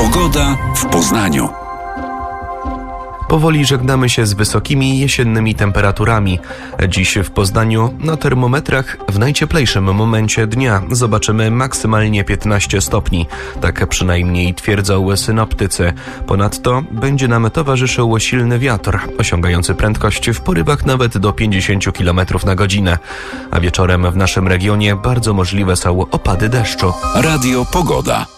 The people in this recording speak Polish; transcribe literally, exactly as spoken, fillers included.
Pogoda w Poznaniu. Powoli żegnamy się z wysokimi jesiennymi temperaturami. Dziś w Poznaniu na termometrach w najcieplejszym momencie dnia zobaczymy maksymalnie piętnaście stopni. Tak przynajmniej twierdzą synoptycy. Ponadto będzie nam towarzyszył silny wiatr, osiągający prędkość w porywach nawet do pięćdziesiąt kilometrów na godzinę. A wieczorem w naszym regionie bardzo możliwe są opady deszczu. Radio Pogoda.